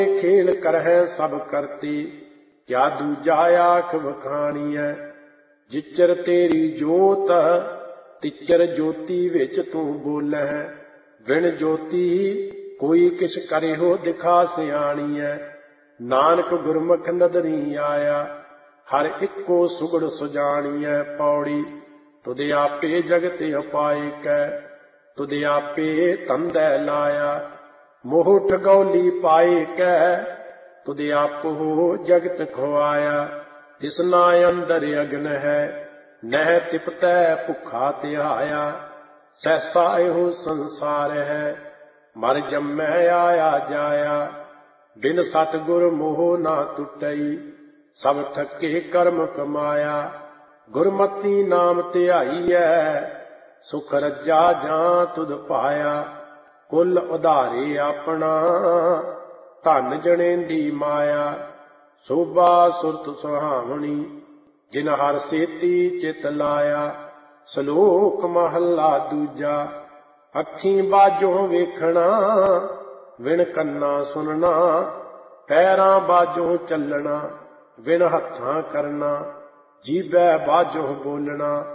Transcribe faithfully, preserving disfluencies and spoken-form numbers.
खेल करहै सब करती, क्या दूजा आख वखाणीਐ। जिचर तेरी जोत तिचर ज्योति विच तू बोलਹਿ, बिन ज्योति कोई किस करिहो दिखा सियाणीਐ। नानक गुरमुख नदरी आया, हर इक्को सुगड़ सुजाणीਐ। पौड़ी तुद आपे जगत उपाय कै, तुद आपे तंदै लाया। मोह ठगौली पाए कै, तुद आपो जगत खुआया। तिसना अंदर अग्न है, नह तिपतै भुखा तिहाया। सहसा एहो संसार है, मर जम्मै आया जाया। बिन सतगुर मोह ना टुटई, सब थके कर्म कमाया। गुरमति नाम धियाईਐ, सुख रज्जा जां तुद पाया। कुल उधारे अपना, धन जनेंदी माया। शोभा सुरत सुहावनी, जिन हर सेती चित लाया। सलोक महला दूजा, अखीं बाजों वेखना, विण कन्ना सुनना। पैरां बाजों चलना, विण हत्थां करना। जीभै बाजों बोलना,